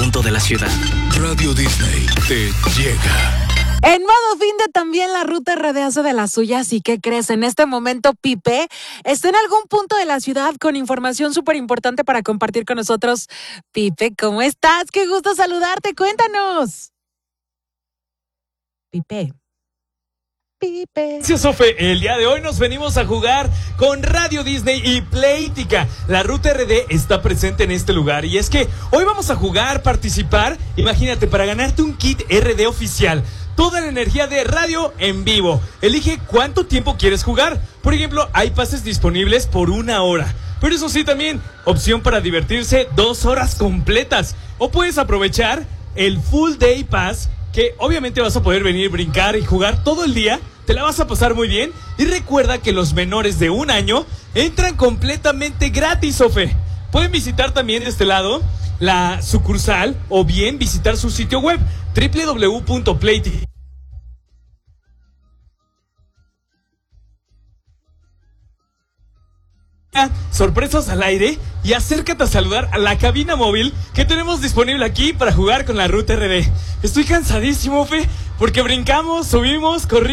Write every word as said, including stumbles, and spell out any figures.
punto de la ciudad. Radio Disney te llega. En modo fin de también la ruta R D hace de las suyas. ¿Y qué crees? En este momento Pipe está en algún punto de la ciudad con información súper importante para compartir con nosotros. Pipe, ¿cómo estás? Qué gusto saludarte. Cuéntanos. Pipe. Pipe. Gracias, Sofe. El día de hoy nos venimos a jugar con Radio Disney y Playtika. La ruta R D está presente en este lugar y es que hoy vamos a jugar, participar. Imagínate, para ganarte un kit R D oficial. Toda la energía de radio en vivo. Elige cuánto tiempo quieres jugar. Por ejemplo, hay pases disponibles por una hora. Pero eso sí, también opción para divertirse dos horas completas. O puedes aprovechar el Full Day Pass, que obviamente vas a poder venir, brincar y jugar todo el día. Te la vas a pasar muy bien. Y recuerda que los menores de un año entran completamente gratis, Sofe. Pueden visitar también de este lado la sucursal o bien visitar su sitio web doble u doble u doble u punto playtika. Sorpresas al aire y acércate a saludar a la cabina móvil que tenemos disponible aquí para jugar con la ruta R D. Estoy cansadísimo, Fe, porque brincamos, subimos, corrimos.